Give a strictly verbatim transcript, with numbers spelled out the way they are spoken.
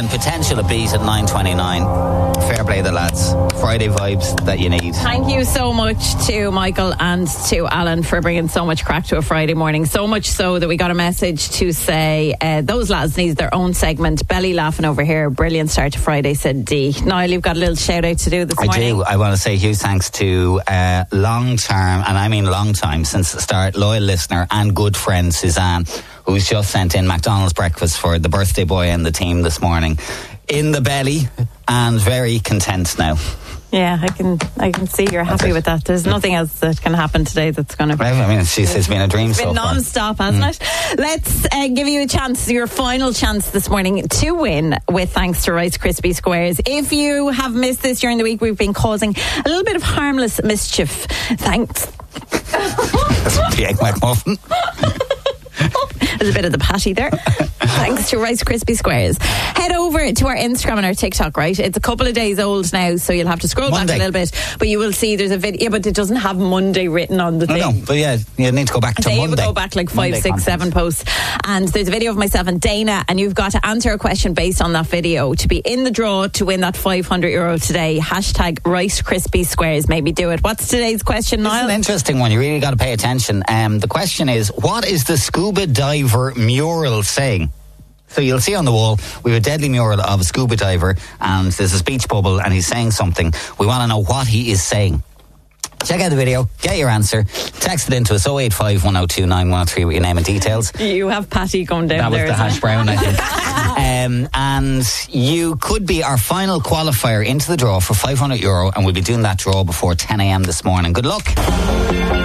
Alan, potential a beat at nine twenty-nine. Fair play the lads. Friday vibes that you need. Thank you so much to Michael and to Alan for bringing so much crack to a Friday morning. So much so that we got a message to say uh, those lads need their own segment. Belly laughing over here. Brilliant start to Friday, said Dee. Niall, you've got a little shout out to do this I morning. I do. I want to say huge thanks to uh, long term, and I mean long time, since the start, loyal listener and good friend Suzanne, who's just sent in McDonald's breakfast for the birthday boy and the team this morning. In the belly and very content now. Yeah, I can I can see you're happy with that. There's nothing else that can happen today that's going to... I mean, it's, it's been a dream it's so been far. non-stop, hasn't Mm. it? Let's uh, give you a chance, your final chance this morning to win with thanks to Rice Krispie Squares. If you have missed this during the week, we've been causing a little bit of harmless mischief. Thanks. That's the egg McMuffin. There's a bit of the patty there. Thanks to Rice Krispie Squares. Head over to our Instagram and our TikTok, right? It's a couple of days old now, so you'll have to scroll Monday. back a little bit. But you will see there's a video, yeah, but it doesn't have Monday written on the No, thing. no, but yeah, you need to go back to So you would Monday. go back like five, Monday six, content. seven posts. And there's a video of myself and Dana, and you've got to answer a question based on that video to be in the draw to win that five hundred euro today. Hashtag Rice Krispie Squares. Maybe do it. What's today's question, This is Niall? an interesting one. You really got to pay attention. Um, the question is, what is the scuba diver mural saying? So you'll see on the wall, we have a deadly mural of a scuba diver, and there's a speech bubble, and he's saying something. We want to know what he is saying. Check out the video, get your answer, text it into us oh eight five, one oh two, nine one oh three with your name and details. You have Patty going down That was there. the isn't hash it? brown, I think. um, and you could be our final qualifier into the draw for five hundred euro, and we'll be doing that draw before ten a.m. this morning. Good luck.